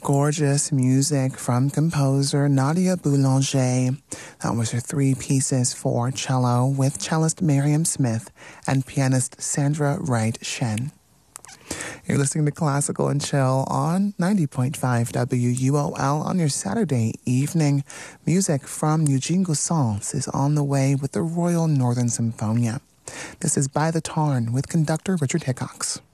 Gorgeous music from composer Nadia Boulanger. That was her 3 pieces for cello with cellist Miriam Smith and pianist Sandra Wright Shen. You're listening to Classical and Chill on 90.5 WUOL on your Saturday evening. Music from Eugene Goussens is on the way with the Royal Northern Symphonia. This is By the Tarn with conductor Richard Hickox.